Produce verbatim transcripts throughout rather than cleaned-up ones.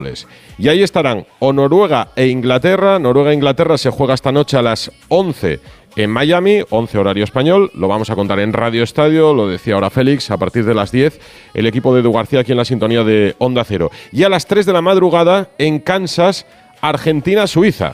Y ahí estarán o Noruega e Inglaterra. Noruega e Inglaterra se juega esta noche a las once en Miami, once horario español. Lo vamos a contar en Radio Estadio, lo decía ahora Félix, a partir de las diez, el equipo de Edu García aquí en la sintonía de Onda Cero. Y a las tres de la madrugada en Kansas, Argentina-Suiza.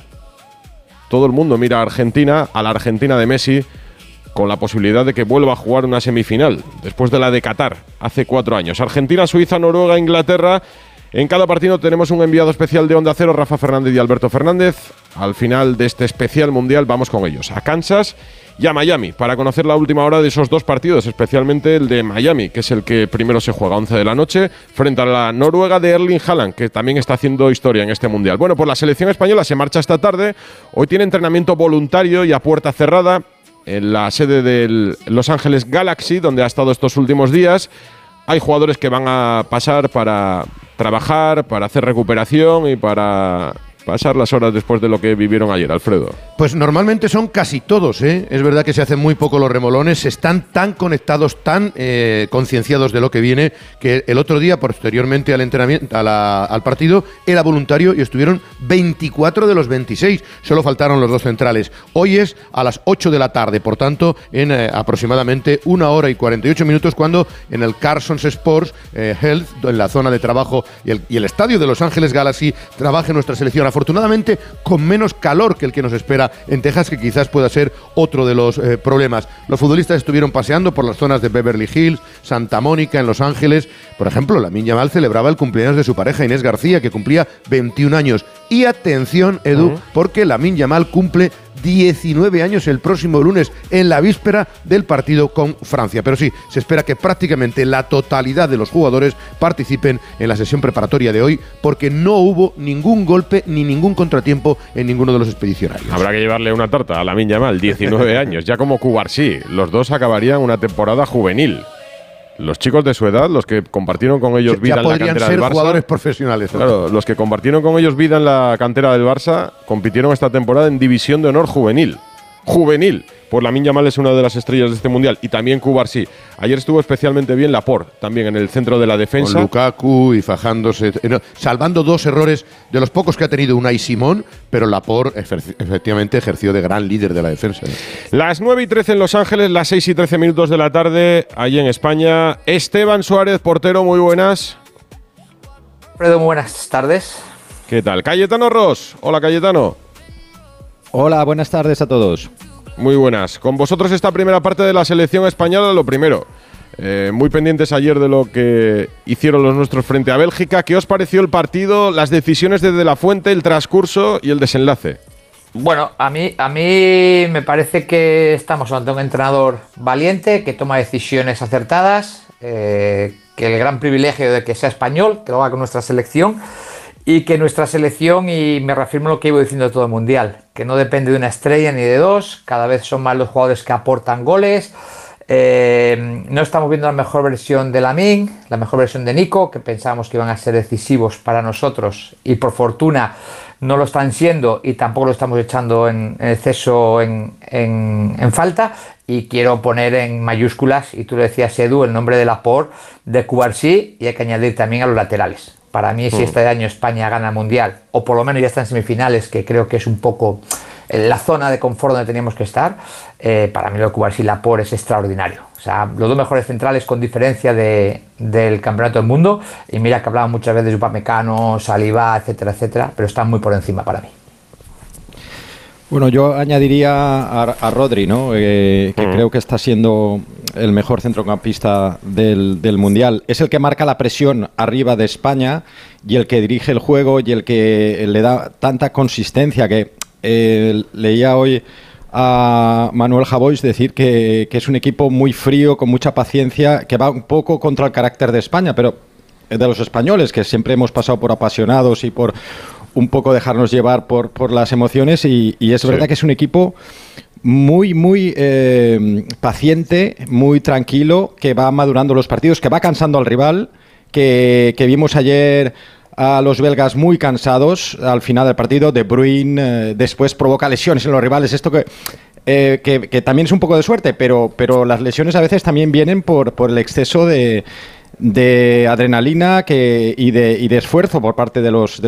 Todo el mundo mira a Argentina, a la Argentina de Messi, con la posibilidad de que vuelva a jugar una semifinal, después de la de Qatar, hace cuatro años. Argentina, Suiza, Noruega, Inglaterra. En cada partido tenemos un enviado especial de Onda Cero, Rafa Fernández y Alberto Fernández. Al final de este especial mundial vamos con ellos a Kansas y a Miami para conocer la última hora de esos dos partidos, especialmente el de Miami, que es el que primero se juega a once de la noche, frente a la Noruega de Erling Haaland, que también está haciendo historia en este mundial. Bueno, pues la selección española se marcha esta tarde. Hoy tiene entrenamiento voluntario y a puerta cerrada en la sede del Los Ángeles Galaxy, donde ha estado estos últimos días. Hay jugadores que van a pasar para trabajar, para hacer recuperación y para pasar las horas después de lo que vivieron ayer, Alfredo. Pues normalmente son casi todos, ¿eh? Es verdad que se hacen muy poco los remolones, están tan conectados, tan eh, concienciados de lo que viene, que el otro día, posteriormente al entrenamiento, a la, al partido, era voluntario y estuvieron veinticuatro de los veintiséis, solo faltaron los dos centrales. Hoy es a las ocho de la tarde, por tanto, en eh, aproximadamente una hora y cuarenta y ocho minutos, cuando en el Carsons Sports eh, Health, en la zona de trabajo y el, y el estadio de Los Ángeles Galaxy, trabaje nuestra selección. Afortunadamente, con menos calor que el que nos espera en Texas, que quizás pueda ser otro de los eh, problemas. Los futbolistas estuvieron paseando por las zonas de Beverly Hills, Santa Mónica, en Los Ángeles. Por ejemplo, Lamine Yamal celebraba el cumpleaños de su pareja Inés García, que cumplía veintiún años. Y atención, Edu, uh-huh. porque Lamine Yamal cumple diecinueve años el próximo lunes, en la víspera del partido con Francia. Pero sí, se espera que prácticamente la totalidad de los jugadores participen en la sesión preparatoria de hoy, porque no hubo ningún golpe ni ningún contratiempo en ninguno de los expedicionarios. Habrá que llevarle una tarta a Lamine Yamal, diecinueve años, ya como Cubarsí. Los dos acabarían una temporada juvenil. Los chicos de su edad, los que compartieron con ellos vida en la cantera del Barça. Ya podrían ser jugadores profesionales. Claro, los que compartieron con ellos vida en la cantera del Barça compitieron esta temporada en División de Honor Juvenil. ¡Juvenil! Pues Lamine Yamal es una de las estrellas de este mundial, y también Cubarsí. Ayer estuvo especialmente bien Laporte, también en el centro de la defensa. Con Lukaku y fajándose, no, salvando dos errores de los pocos que ha tenido Unai Simón, pero Laporte efectivamente ejerció de gran líder de la defensa. Las nueve y trece en Los Ángeles, las seis y trece minutos de la tarde, allí en España. Esteban Suárez, portero, muy buenas. Alfredo, muy buenas tardes. ¿Qué tal? Cayetano Ros. Hola, Cayetano. Hola, buenas tardes a todos. Muy buenas. Con vosotros esta primera parte de la selección española, lo primero. Eh, muy pendientes ayer de lo que hicieron los nuestros frente a Bélgica. ¿Qué os pareció el partido, las decisiones desde la fuente, el transcurso y el desenlace? Bueno, a mí, a mí me parece que estamos ante un entrenador valiente, que toma decisiones acertadas, eh, que el gran privilegio de que sea español, que lo haga con nuestra selección, y que nuestra selección, y me reafirmo lo que iba diciendo todo el mundial, que no depende de una estrella ni de dos, cada vez son más los jugadores que aportan goles. Eh, no estamos viendo la mejor versión de Lamine, la mejor versión de Nico, que pensábamos que iban a ser decisivos para nosotros, y por fortuna no lo están siendo, y tampoco lo estamos echando en, en exceso en, en, en falta. Y quiero poner en mayúsculas, y tú lo decías, Edu, el nombre de Laporte, de Cubarsí, y hay que añadir también a los laterales. Para mí, si este año España gana el Mundial, o por lo menos ya está en semifinales, que creo que es un poco la zona de confort donde teníamos que estar, eh, para mí lo de Cubarsí y Laporte es extraordinario. O sea, los dos mejores centrales con diferencia de, del Campeonato del Mundo, y mira que hablaba muchas veces de Upamecano, Saliba, etcétera, etcétera, pero están muy por encima para mí. Bueno, yo añadiría a, a Rodri, ¿no? Eh, que uh-huh. creo que está siendo el mejor centrocampista del, del Mundial. Es el que marca la presión arriba de España y el que dirige el juego y el que le da tanta consistencia que eh, leía hoy a Manuel Javois decir que, que es un equipo muy frío, con mucha paciencia, que va un poco contra el carácter de España, pero de los españoles, que siempre hemos pasado por apasionados y por un poco dejarnos llevar por, por las emociones, y, y es sí. verdad que es un equipo muy, muy eh, paciente, muy tranquilo, que va madurando los partidos, que va cansando al rival, que, que vimos ayer a los belgas muy cansados al final del partido. De Bruyne eh, después provoca lesiones en los rivales, esto que, eh, que, que también es un poco de suerte, pero, pero las lesiones a veces también vienen por, por el exceso de de adrenalina que, y, de, y de esfuerzo por parte de los, de